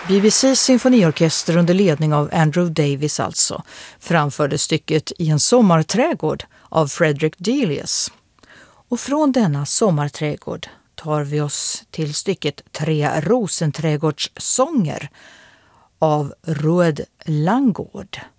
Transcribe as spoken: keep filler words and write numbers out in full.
B B C:s symfoniorkester under ledning av Andrew Davis alltså framförde stycket I en sommarträdgård av Frederick Delius. Och från denna sommarträdgård tar vi oss till stycket Tre rosenträdgårdssånger av Roed Langård.